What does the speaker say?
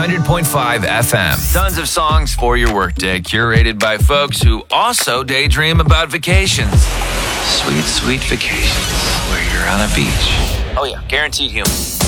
100.5 FM. Tons of songs for your workday, curated by folks who also daydream about vacations. Sweet, sweet vacations where you're on a beach. Oh yeah, guaranteed humor.